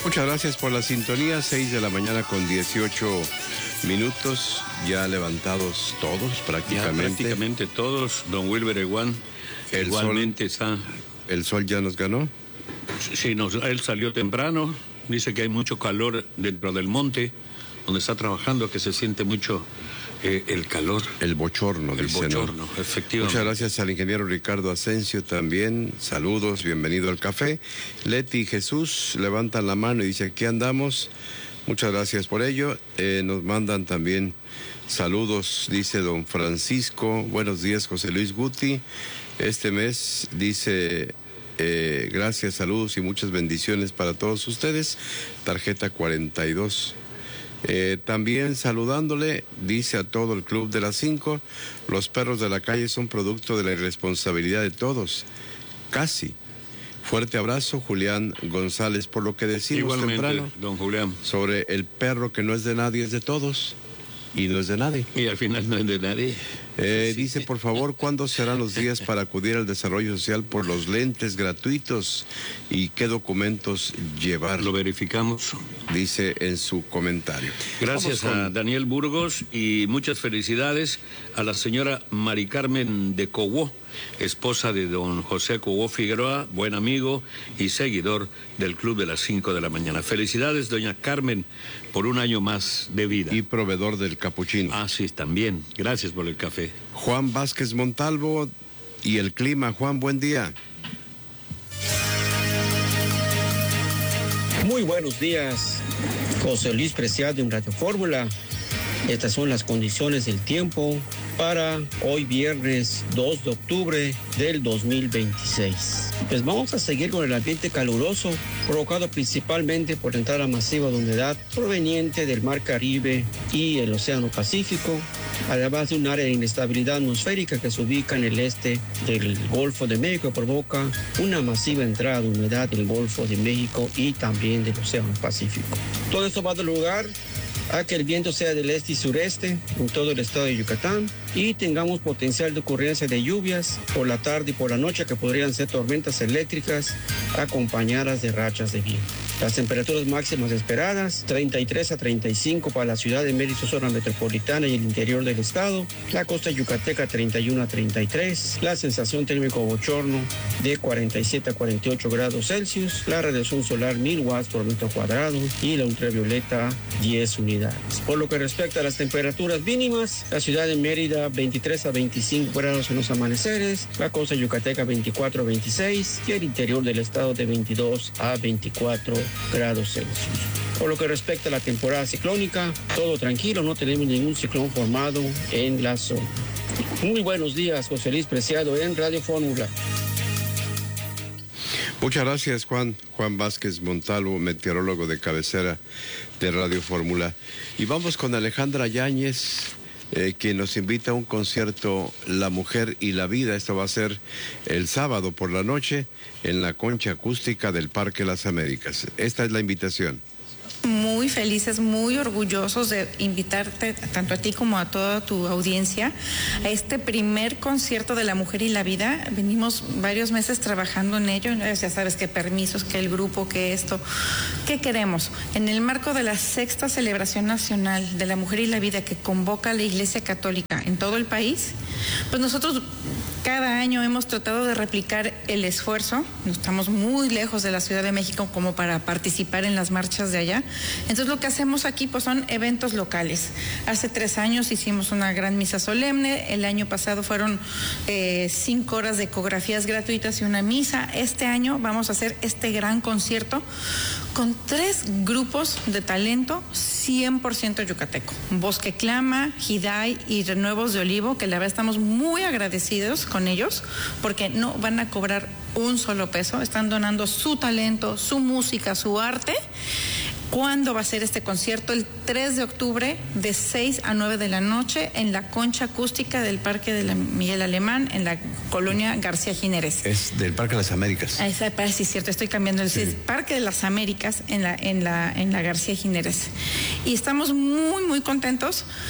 Muchas gracias por la sintonía, 6 de la mañana con 18 minutos, ya levantados todos prácticamente. Ya prácticamente todos, don Wilber Eguán, igualmente está. ¿El sol ya nos ganó? Sí, él salió temprano, dice que hay mucho calor dentro del monte, donde está trabajando, que se siente mucho el calor. El bochorno, dice. El bochorno, ¿no? Efectivamente. Muchas gracias al ingeniero Ricardo Asensio también. Saludos, bienvenido al café. Leti y Jesús levantan la mano y dice, aquí andamos. Muchas gracias por ello. Nos mandan también saludos, dice don Francisco. Buenos días, José Luis Guti. Este mes dice, gracias, saludos y muchas bendiciones para todos ustedes. Tarjeta 42. También saludándole, dice a todo el Club de las 5, los perros de la calle son producto de la irresponsabilidad de todos. Casi. Fuerte abrazo, Julián González, por lo que decimos temprano, don Julián, sobre el perro que no es de nadie, es de todos. Y no es de nadie. Y al final no es de nadie. Sí. Dice, por favor, ¿cuándo serán los días para acudir al desarrollo social por los lentes gratuitos? ¿Y qué documentos llevar? Lo verificamos. Dice en su comentario. Gracias a Daniel Burgos y muchas felicidades a la señora Mari Carmen de Cogó, esposa de don José Cogó Figueroa, buen amigo y seguidor del Club de las 5 de la mañana. Felicidades, doña Carmen, por un año más de vida. Y proveedor del capuchino. Ah, sí, también. Gracias por el café. Juan Vázquez Montalvo y el clima. Juan, buen día. Muy buenos días, José Luis Preciado en Radio Fórmula. Estas son las condiciones del tiempo para hoy viernes 2 de octubre del 2026. Pues vamos a seguir con el ambiente caluroso, provocado principalmente por la entrada masiva de humedad proveniente del Mar Caribe y el Océano Pacífico, además de un área de inestabilidad atmosférica que se ubica en el este del Golfo de México, que provoca una masiva entrada de humedad del Golfo de México y también del Océano Pacífico. Todo esto va a dar lugar a que el viento sea del este y sureste en todo el estado de Yucatán y tengamos potencial de ocurrencia de lluvias por la tarde y por la noche que podrían ser tormentas eléctricas acompañadas de rachas de viento. Las temperaturas máximas esperadas, 33 a 35 para la ciudad de Mérida, zona metropolitana y el interior del estado, la costa yucateca 31 a 33, la sensación térmica bochorno de 47 a 48 grados Celsius, la radiación solar 1000 watts por metro cuadrado y la ultravioleta 10 unidades. Por lo que respecta a las temperaturas mínimas, la ciudad de Mérida 23 a 25 grados en los amaneceres, la costa yucateca 24 a 26 y el interior del estado de 22 a 24 grados Celsius. Por lo que respecta a la temporada ciclónica, todo tranquilo, no tenemos ningún ciclón formado en la zona. Muy buenos días, José Luis Preciado en Radio Fórmula. Muchas gracias, Juan Vázquez Montalvo, meteorólogo de cabecera de Radio Fórmula. Y vamos con Alejandra Yáñez, quien nos invita a un concierto La Mujer y la Vida. Esto va a ser el sábado por la noche en la concha acústica del Parque Las Américas. Esta es la invitación. Muy felices, muy orgullosos de invitarte tanto a ti como a toda tu audiencia a este primer concierto de La Mujer y la Vida. Venimos varios meses trabajando en ello, ya sabes que permisos, que el grupo, que esto. ¿Qué queremos? En el marco de la 6ª celebración nacional de La Mujer y la Vida que convoca a la Iglesia Católica en todo el país, pues nosotros cada año hemos tratado de replicar el esfuerzo. No estamos muy lejos de la Ciudad de México como para participar en las marchas de allá. Entonces lo que hacemos aquí pues son eventos locales. Hace 3 años hicimos una gran misa solemne, el año pasado fueron 5 horas de ecografías gratuitas y una misa. Este año vamos a hacer este gran concierto con 3 grupos de talento 100% yucateco. Bosque Clama, Hiday y Renuevos de Olivo, que la verdad estamos muy agradecidos con ellos porque no van a cobrar un solo peso, están donando su talento, su música, su arte. ¿Cuándo va a ser este concierto? El 3 de octubre de 6 a 9 de la noche en la concha acústica del Parque de la Miguel Alemán en la colonia García Jiménez. Es del Parque de las Américas. Sí, es cierto, estoy cambiando el Parque de las Américas en la García Jiménez. Y estamos muy, muy contentos.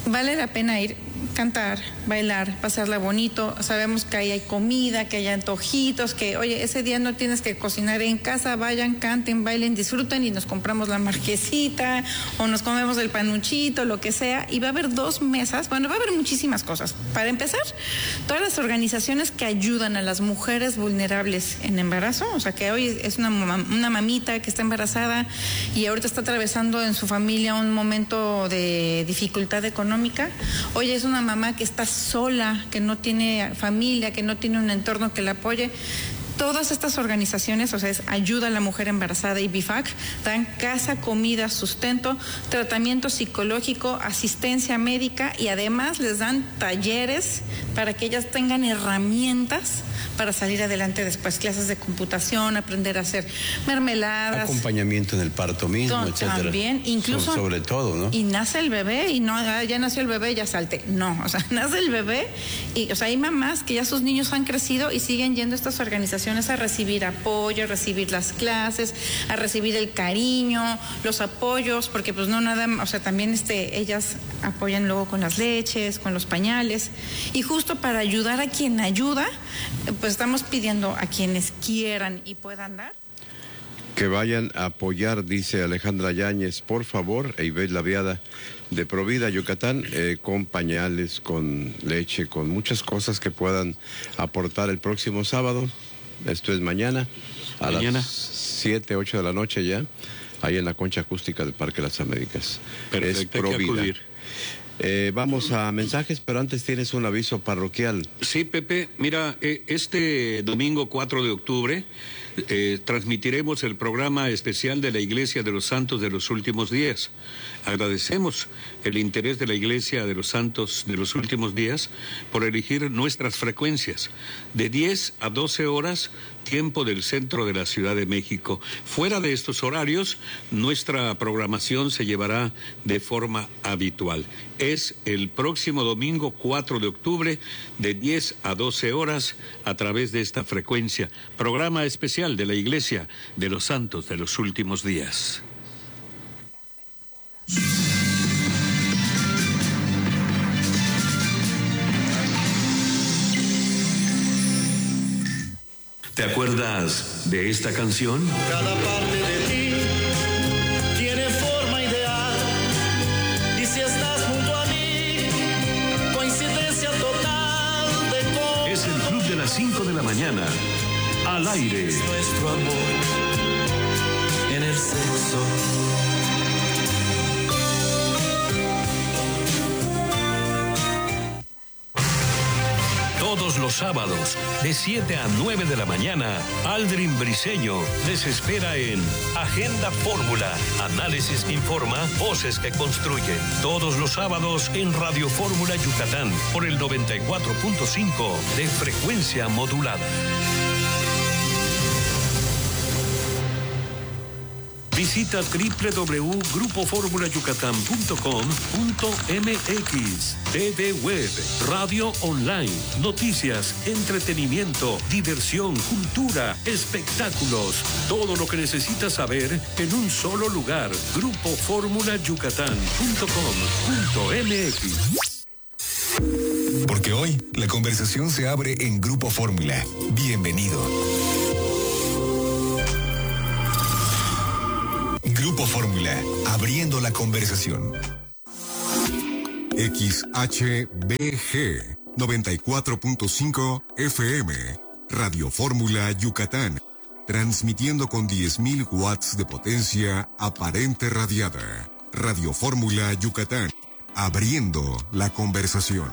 vale la pena ir, cantar, bailar, pasarla bonito. Sabemos que ahí hay comida, que hay antojitos, que oye, ese día no tienes que cocinar en casa, vayan, canten, bailen, disfruten y nos compramos la marquesita o nos comemos el panuchito, lo que sea. Y va a haber 2 mesas, bueno, va a haber muchísimas cosas. Para empezar, todas las organizaciones que ayudan a las mujeres vulnerables en embarazo, o sea que hoy es una mamita que está embarazada y ahorita está atravesando en su familia un momento de dificultad económica. Oye, es una mamá que está sola, que no tiene familia, que no tiene un entorno que la apoye. Todas estas organizaciones, o sea, es Ayuda a la Mujer Embarazada y BIFAC, dan casa, comida, sustento, tratamiento psicológico, asistencia médica y además les dan talleres para que ellas tengan herramientas para salir adelante después, clases de computación, aprender a hacer mermeladas. Acompañamiento en el parto mismo, etcétera. También, incluso. Sobre todo, ¿no? Y nace el bebé y no, ya nació el bebé, ya salte. No, o sea, nace el bebé y, o sea, hay mamás que ya sus niños han crecido y siguen yendo a estas organizaciones a recibir apoyo, a recibir las clases, a recibir el cariño, los apoyos, porque pues no nada, o sea, también ellas apoyan luego con las leches, con los pañales. Y justo para ayudar a quien ayuda, pues estamos pidiendo a quienes quieran y puedan dar que vayan a apoyar, dice Alejandra Yáñez, por favor, e Ivette Laviada de Provida, Yucatán, con pañales, con leche, con muchas cosas que puedan aportar el próximo sábado. Esto es mañana, a las 7, 8 de la noche ya, ahí en la concha acústica del Parque Las Américas. Perfecto, es Provida. hay que acudir. Vamos a mensajes, pero antes tienes un aviso parroquial. Sí, Pepe, mira, este domingo 4 de octubre transmitiremos el programa especial de la Iglesia de los Santos de los Últimos Días. Agradecemos el interés de la Iglesia de los Santos de los Últimos Días por elegir nuestras frecuencias de 10 a 12 horas, tiempo del centro de la Ciudad de México. Fuera de estos horarios, nuestra programación se llevará de forma habitual. Es el próximo domingo 4 de octubre de 10 a 12 horas a través de esta frecuencia. Programa especial de la Iglesia de los Santos de los Últimos Días. ¿Te acuerdas de esta canción? Cada parte de ti tiene forma ideal. Y si estás junto a mí, coincidencia total de cosas. Es el Club de las 5 de la mañana. Al aire. Es nuestro amor en el sexo. Todos los sábados, de 7 a 9 de la mañana, Aldrin Briseño les espera en Agenda Fórmula. Análisis que informa, voces que construyen. Todos los sábados en Radio Fórmula Yucatán, por el 94.5 de frecuencia modulada. Visita www.grupoformulayucatán.com.mx. TV Web, radio online, noticias, entretenimiento, diversión, cultura, espectáculos. Todo lo que necesitas saber en un solo lugar. Grupoformulayucatán.com.mx. Porque hoy la conversación se abre en Grupo Fórmula. Bienvenido. Grupo Fórmula, abriendo la conversación. XHBG 94.5 FM, Radio Fórmula Yucatán, transmitiendo con 10.000 watts de potencia aparente radiada. Radio Fórmula Yucatán, abriendo la conversación.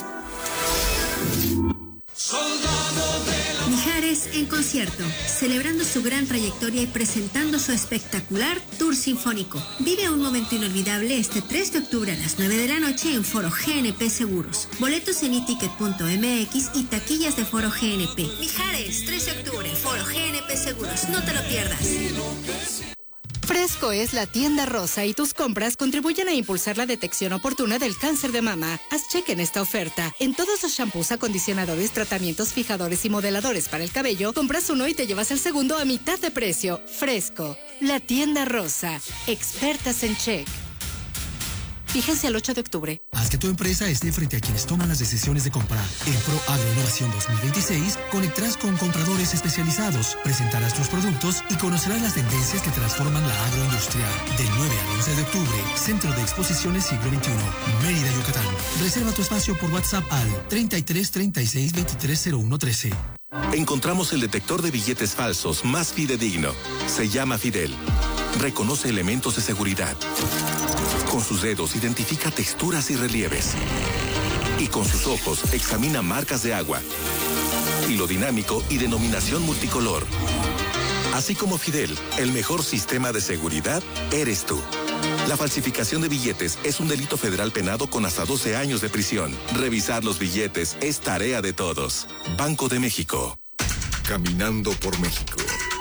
Mijares en concierto, celebrando su gran trayectoria y presentando su espectacular tour sinfónico. Vive un momento inolvidable este 3 de octubre a las 9 de la noche en Foro GNP Seguros. Boletos en iticket.mx y taquillas de Foro GNP. Mijares, 3 de octubre, Foro GNP Seguros. No te lo pierdas. Fresco es la tienda rosa y tus compras contribuyen a impulsar la detección oportuna del cáncer de mama. Haz cheque en esta oferta. En todos los shampoos, acondicionadores, tratamientos, fijadores y modeladores para el cabello, compras uno y te llevas el segundo a mitad de precio. Fresco, la tienda rosa. Expertas en check. Fíjense el 8 de octubre. Haz que tu empresa esté frente a quienes toman las decisiones de comprar. En Pro Agro Innovación 2026 conectarás con compradores especializados, presentarás tus productos y conocerás las tendencias que transforman la agroindustria. Del 9 al 11 de octubre, Centro de Exposiciones Siglo XXI, Mérida, Yucatán. Reserva tu espacio por WhatsApp al 33 36 23 01 13. Encontramos el detector de billetes falsos más fidedigno. Se llama Fidel. Reconoce elementos de seguridad. Con sus dedos identifica texturas y relieves. Y con sus ojos examina marcas de agua. Hilo dinámico y denominación multicolor. Así como Fidel, el mejor sistema de seguridad eres tú. La falsificación de billetes es un delito federal penado con hasta 12 años de prisión. Revisar los billetes es tarea de todos. Banco de México. Caminando por México.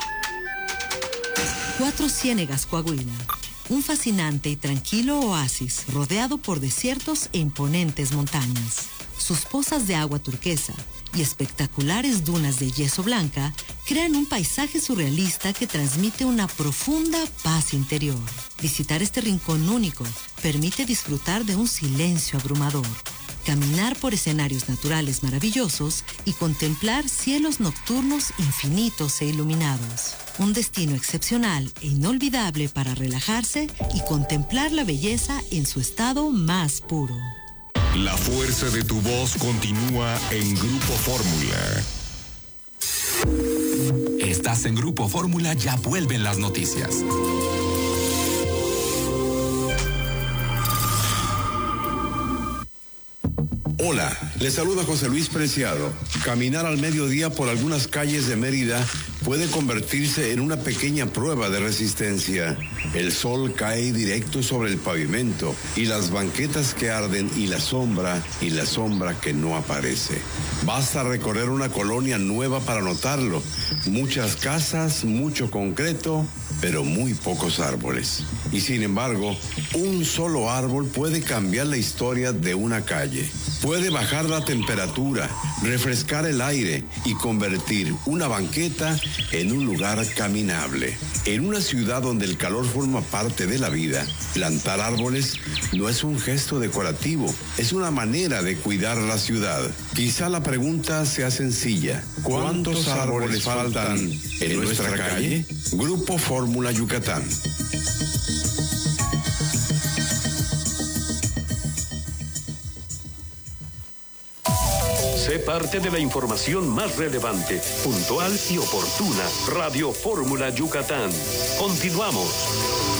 Cuatro Ciénegas, Coahuila. Un fascinante y tranquilo oasis rodeado por desiertos e imponentes montañas. Sus pozas de agua turquesa y espectaculares dunas de yeso blanca crean un paisaje surrealista que transmite una profunda paz interior. Visitar este rincón único permite disfrutar de un silencio abrumador, caminar por escenarios naturales maravillosos y contemplar cielos nocturnos infinitos e iluminados. Un destino excepcional e inolvidable para relajarse y contemplar la belleza en su estado más puro. La fuerza de tu voz continúa en Grupo Fórmula. Estás en Grupo Fórmula, ya vuelven las noticias. Hola, les saluda José Luis Preciado. Caminar al mediodía por algunas calles de Mérida puede convertirse en una pequeña prueba de resistencia. El sol cae directo sobre el pavimento y las banquetas que arden y la sombra que no aparece. Basta recorrer una colonia nueva para notarlo. Muchas casas, mucho concreto, pero muy pocos árboles. Y sin embargo, un solo árbol puede cambiar la historia de una calle. Puede bajar la temperatura, refrescar el aire y convertir una banqueta en un lugar caminable. En una ciudad donde el calor forma parte de la vida, plantar árboles no es un gesto decorativo, es una manera de cuidar la ciudad. Quizá la pregunta sea sencilla: ¿cuántos árboles faltan en nuestra calle? Grupo Fórmula Yucatán. Sé parte de la información más relevante, puntual y oportuna. Radio Fórmula Yucatán. Continuamos.